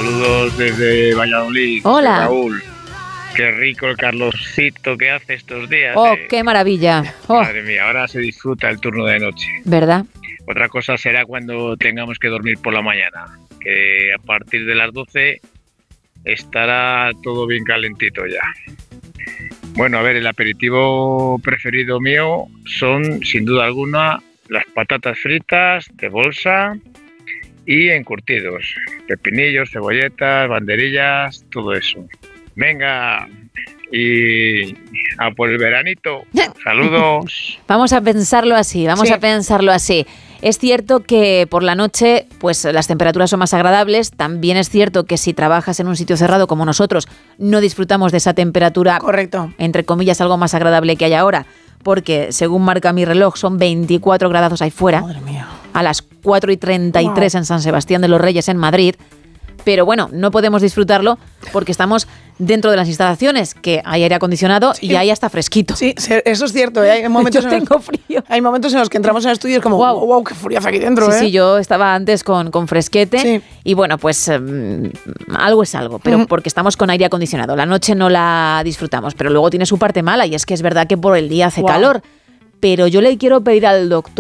Saludos desde Valladolid. Hola. Raúl. Qué rico el Carlosito que hace estos días. ¡Oh, qué maravilla! Oh. Madre mía, ahora se disfruta el turno de noche. ¿Verdad? Otra cosa será cuando tengamos que dormir por la mañana, que a partir de las 12 estará todo bien calentito ya. Bueno, a ver, el aperitivo preferido mío son, sin duda alguna, las patatas fritas de bolsa y encurtidos. Pepinillos, cebolletas, banderillas, todo eso. Venga, y a por el veranito. Saludos. Vamos a pensarlo así, a pensarlo así. Es cierto que por la noche pues las temperaturas son más agradables. También es cierto que si trabajas en un sitio cerrado como nosotros, no disfrutamos de esa temperatura, correcto, entre comillas, algo más agradable que hay ahora. Porque, según marca mi reloj, son 24 grados ahí fuera. Madre mía. A las 4:33 en San Sebastián de los Reyes, en Madrid. Pero bueno, no podemos disfrutarlo porque estamos dentro de las instalaciones, que hay aire acondicionado y hay hasta fresquito. Sí, eso es cierto. Hay momentos tengo frío. Hay momentos en los que entramos en el estudio y es como, wow, qué frío hace aquí dentro. Sí, yo estaba antes con fresquete y bueno, pues algo es algo, pero porque estamos con aire acondicionado. La noche no la disfrutamos, pero luego tiene su parte mala y es que es verdad que por el día hace calor. Pero yo le quiero pedir al doctor